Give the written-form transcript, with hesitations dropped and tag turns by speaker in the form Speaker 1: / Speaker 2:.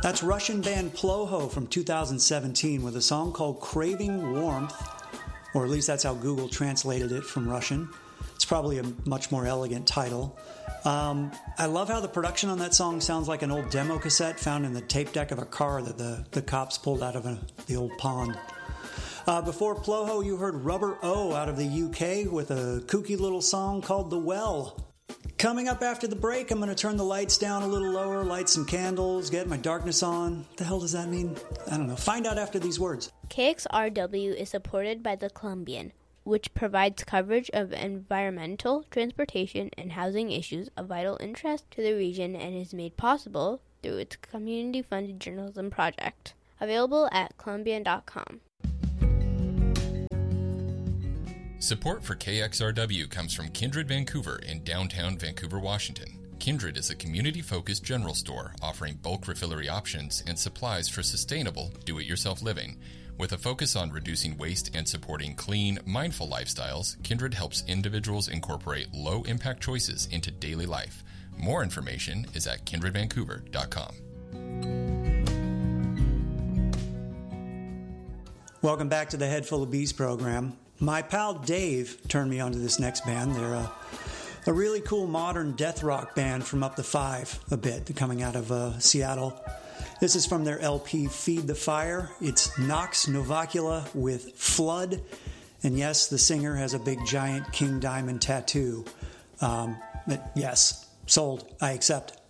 Speaker 1: That's Russian band Ploho from 2017 with a song called Craving Warmth, or at least that's how Google translated it from Russian. It's probably a much more elegant title. I love how the production on that song sounds like an old demo cassette found in the tape deck of a car that the cops pulled out of the old pond. Before Ploho, you heard Rubber O out of the UK with a kooky little song called The Well. Coming up after the break, I'm going to turn the lights down a little lower, light some candles, get my darkness on. What the hell does that mean? I don't know. Find out after these words.
Speaker 2: KXRW is supported by the Columbian, which provides coverage of environmental, transportation, and housing issues of vital interest to the region and is made possible through its community-funded journalism project. Available at Columbian.com.
Speaker 3: Support for KXRW comes from Kindred Vancouver in downtown Vancouver, Washington. Kindred is a community-focused general store offering bulk refillery options and supplies for sustainable, do-it-yourself living. With a focus on reducing waste and supporting clean, mindful lifestyles, Kindred helps individuals incorporate low-impact choices into daily life. More information is at kindredvancouver.com.
Speaker 1: Welcome back to the Head Full of Bees program. My pal Dave turned me onto this next band. They're a really cool modern death rock band from up the five a bit, coming out of Seattle. This is from their LP Feed the Fire. It's Nox Novacula with Flood. And yes, the singer has a big giant king diamond tattoo. But yes, sold. I accept.